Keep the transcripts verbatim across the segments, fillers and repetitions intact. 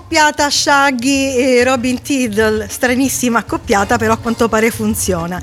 accoppiata Shaggy e Robin Tiddle, stranissima accoppiata, però a quanto pare funziona.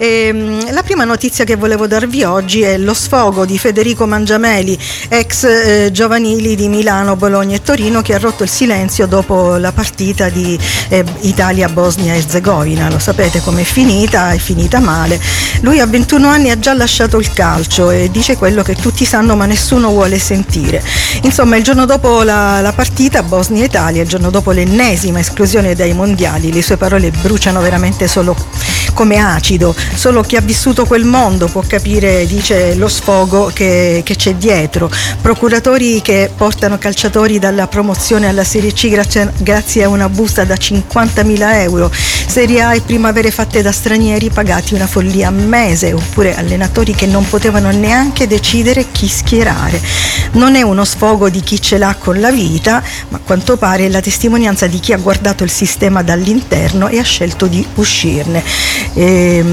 E, la prima notizia che volevo darvi oggi è lo sfogo di Federico Mangiameli, ex eh, giovanili di Milano, Bologna e Torino, che ha rotto il silenzio dopo la partita di eh, Italia-Bosnia-Erzegovina. Lo sapete com'è finita, è finita male. Lui a ventuno anni ha già lasciato il calcio e dice quello che tutti sanno ma nessuno vuole sentire. Insomma, il giorno dopo la, la partita Bosnia-Italia, il giorno dopo l'ennesima esclusione dai mondiali, le sue parole bruciano veramente solo come acido. Solo chi ha vissuto quel mondo può capire, dice, lo sfogo che, che c'è dietro. Procuratori che portano calciatori dalla promozione alla Serie C grazie, grazie a una busta da cinquantamila euro, Serie A e primavere fatte da stranieri pagati una follia a mese, oppure allenatori che non potevano neanche decidere chi schierare. Non è uno sfogo di chi ce l'ha con la vita, ma a quanto pare è la testimonianza di chi ha guardato il sistema dall'interno e ha scelto di uscirne. E,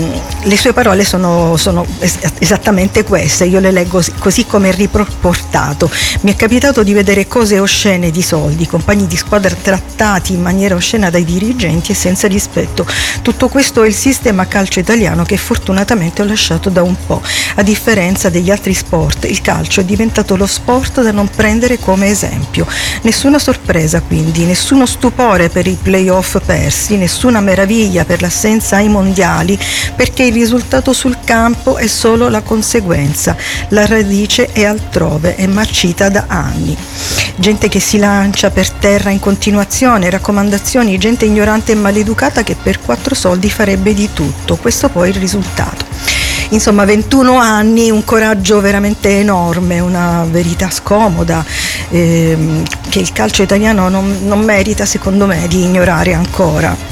le sue parole sono, sono es- esattamente queste, io le leggo così come riportato. Mi è capitato di vedere cose oscene di soldi, compagni di squadra trattati in maniera oscena dai dirigenti e senza rispetto. Tutto questo è il sistema calcio italiano che fortunatamente ho lasciato da un po'. A differenza degli altri sport, il calcio è diventato lo sport da non prendere come esempio. Nessuna sorpresa quindi, nessuno stupore per i playoff persi, nessuna meraviglia per l'assenza ai mondiali, perché il risultato sul campo è solo la conseguenza. La radice è altrove, è marcita da anni. Gente che si lancia per terra in continuazione, raccomandazioni, gente ignorante e maleducata che per quattro soldi farebbe di tutto. Questo poi è il risultato. Insomma, ventuno anni, un coraggio veramente enorme, una verità scomoda ehm, che il calcio italiano non, non merita, secondo me, di ignorare ancora.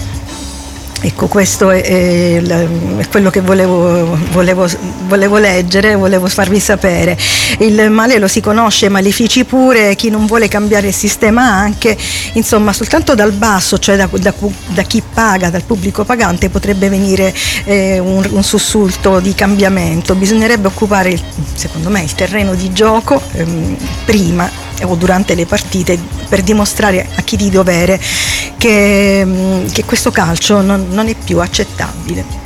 Ecco, questo è, è, è quello che volevo, volevo, volevo leggere, volevo farvi sapere. Il male lo si conosce, malefici pure, chi non vuole cambiare il sistema anche. Insomma, soltanto dal basso, cioè da, da, da chi paga, dal pubblico pagante, potrebbe venire eh, un, un sussulto di cambiamento. Bisognerebbe occupare, il, secondo me, il terreno di gioco ehm, prima o durante le partite per dimostrare a chi di dovere che, che questo calcio non, non è più accettabile.